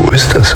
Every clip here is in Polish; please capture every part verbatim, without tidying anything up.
Questo è stresu.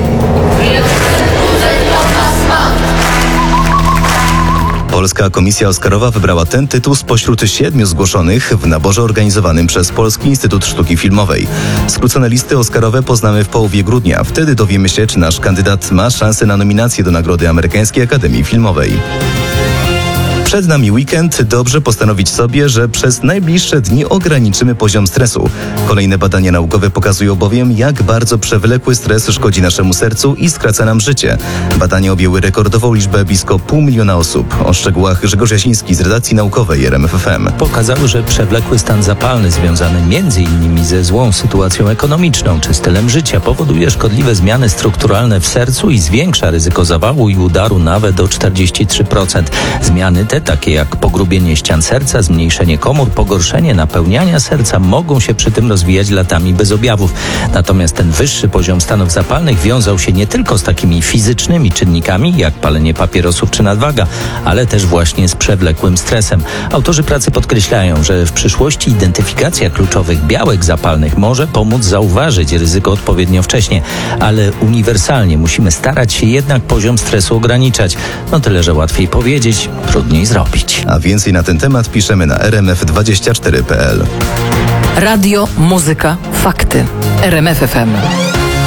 Polska Komisja Oscarowa wybrała ten tytuł spośród siedmiu zgłoszonych w naborze organizowanym przez Polski Instytut Sztuki Filmowej. Skrócone listy oscarowe poznamy w połowie grudnia. Wtedy dowiemy się, czy nasz kandydat ma szansę na nominację do Nagrody Amerykańskiej Akademii Filmowej. Przed nami weekend, dobrze postanowić sobie, że przez najbliższe dni ograniczymy poziom stresu. Kolejne badania naukowe pokazują bowiem, jak bardzo przewlekły stres szkodzi naszemu sercu i skraca nam życie. Badania objęły rekordową liczbę blisko pół miliona osób. O szczegółach Grzegorz Jasiński z redakcji naukowej R M F F M. Pokazały, że przewlekły stan zapalny związany między innymi ze złą sytuacją ekonomiczną czy stylem życia powoduje szkodliwe zmiany strukturalne w sercu i zwiększa ryzyko zawału i udaru nawet o czterdzieści trzy procent. Zmiany te, takie jak pogrubienie ścian serca, zmniejszenie komór, pogorszenie napełniania serca, mogą się przy tym rozwijać latami bez objawów. Natomiast ten wyższy poziom stanów zapalnych wiązał się nie tylko z takimi fizycznymi czynnikami, jak palenie papierosów czy nadwaga, ale też właśnie z przewlekłym stresem. Autorzy pracy podkreślają, że w przyszłości identyfikacja kluczowych białek zapalnych może pomóc zauważyć ryzyko odpowiednio wcześnie, ale uniwersalnie musimy starać się jednak poziom stresu ograniczać. No tyle, że łatwiej powiedzieć, trudniej zrobić. A więcej na ten temat piszemy na r m f dwadzieścia cztery kropka p l. Radio, muzyka, fakty. R M F F M.